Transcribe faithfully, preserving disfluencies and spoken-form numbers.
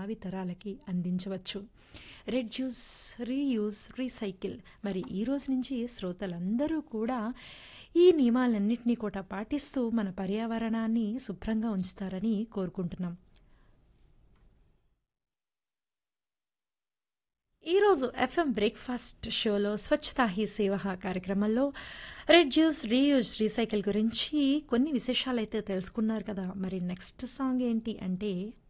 భావితరాలకి అందించవచ్చు. Reduce, reuse, recycle. మరి ఈ రోజు నుంచి శ్రోతలందరూ కూడా ఈ నియమాలన్నింటినీ కూడా పాటిస్తూ మన పర్యావరణాన్ని శుభ్రంగా ఉంచుతారని కోరుకుంటున్నాం. ఈరోజు ఎఫ్ఎం బ్రేక్ఫాస్ట్ షోలో స్వచ్ఛతా హీ సేవ కార్యక్రమంలో రెడ్యూస్, రీయూజ్, రీసైకిల్ గురించి కొన్ని విశేషాలైతే తెలుసుకున్నారు కదా. మరి నెక్స్ట్ సాంగ్ ఏంటి అంటే